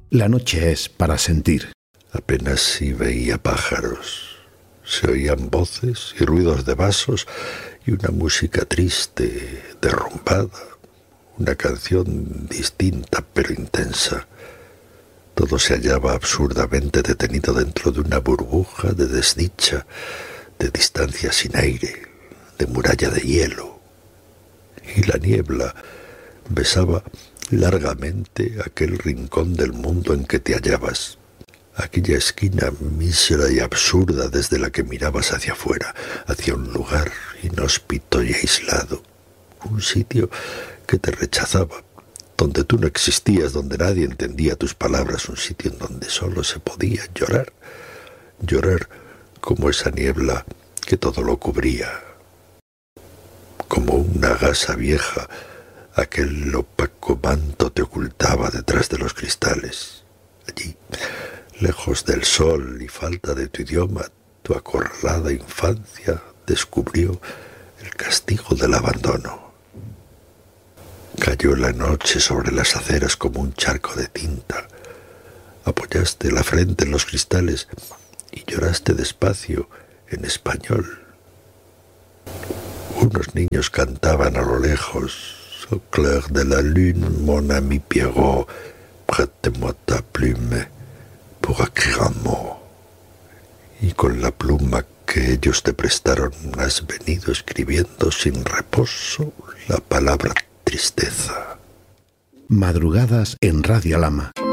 La noche es para sentir. Apenas si veía pájaros. Se oían voces y ruidos de vasos y una música triste, derrumbada. Una canción distinta pero intensa. Todo se hallaba absurdamente detenido dentro de una burbuja de desdicha, de distancia sin aire, de muralla de hielo. Y la niebla besaba largamente aquel rincón del mundo en que te hallabas, aquella esquina mísera y absurda desde la que mirabas hacia afuera, hacia un lugar inhóspito y aislado, un sitio que te rechazaba, donde tú no existías, donde nadie entendía tus palabras, un sitio en donde solo se podía llorar, llorar como esa niebla que todo lo cubría, como una gasa vieja. Aquel opaco manto te ocultaba detrás de los cristales. Allí, lejos del sol y falta de tu idioma, tu acorralada infancia descubrió el castigo del abandono. Cayó la noche sobre las aceras como un charco de tinta. Apoyaste la frente en los cristales y lloraste despacio en español. Unos niños cantaban a lo lejos: Au clair de la lune, mon ami Pierrot, prête-moi ta plume pour écrire un mot. Y con la pluma que ellos te prestaron has venido escribiendo sin reposo la palabra tristeza. Madrugadas en Radio Lama.